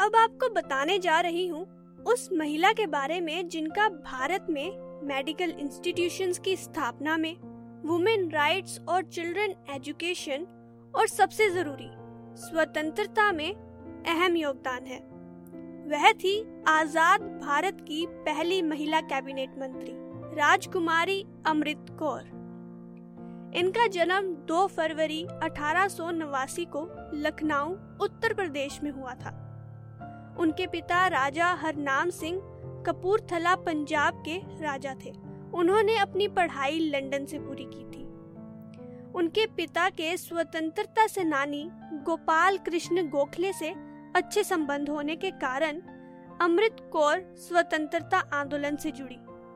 अब आपको बताने जा रही हूँ उस महिला के बारे में जिनका भारत में मेडिकल इंस्टीट्यूशंस की स्थापना में, वुमेन राइट्स और चिल्ड्रन एजुकेशन और सबसे जरूरी स्वतंत्रता में अहम योगदान है। वह थी आजाद भारत की पहली महिला कैबिनेट मंत्री राजकुमारी अमृत कौर। इनका जन्म 2 फरवरी 1889 को लखनऊ उत्तर प्रदेश में हुआ था। उनके पिता राजा हरनाम सिंह कपूरथला पंजाब के राजा थे। उन्होंने अपनी पढ़ाई लंदन से पूरी की थी। उनके पिता के स्वतंत्रता सेनानी गोपाल कृष्ण गोखले से अच्छे संबंध होने के कारण अमृत कौर स्वतंत्रता आंदोलन से जुड़ी।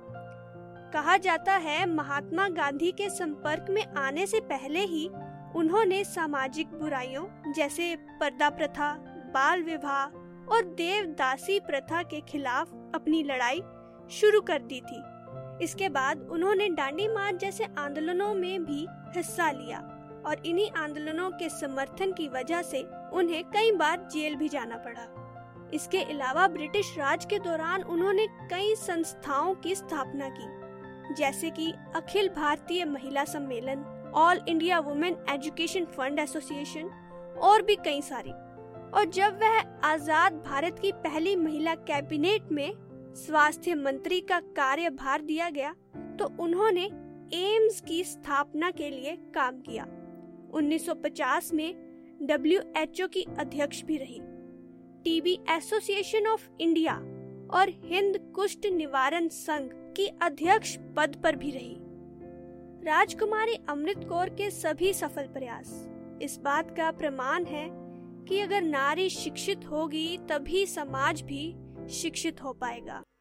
कहा जाता है महात्मा गांधी के संपर्क में आने से पहले ही उन्होंने सामाजिक बुराइयों जैसे पर्दा प्रथा, बाल विवाह और देवदासी प्रथा के खिलाफ अपनी लड़ाई शुरू कर दी थी। इसके बाद उन्होंने दांडी मार्च जैसे आंदोलनों में भी हिस्सा लिया और इन्हीं आंदोलनों के समर्थन की वजह से उन्हें कई बार जेल भी जाना पड़ा। इसके अलावा ब्रिटिश राज के दौरान उन्होंने कई संस्थाओं की स्थापना की, जैसे कि अखिल भारतीय महिला सम्मेलन, all India women education fund association और भी कई सारी। और जब वह आजाद भारत की पहली महिला कैबिनेट में स्वास्थ्य मंत्री का कार्यभार दिया गया तो उन्होंने एम्स की स्थापना के लिए काम किया। 1950 में WHO की अध्यक्ष भी रही, टीबी एसोसिएशन ऑफ इंडिया और हिंद कुष्ठ निवारण संघ की अध्यक्ष पद पर भी रही। राजकुमारी अमृत कौर के सभी सफल प्रयास इस बात का प्रमाण है कि अगर नारी शिक्षित होगी तभी समाज भी शिक्षित हो पाएगा।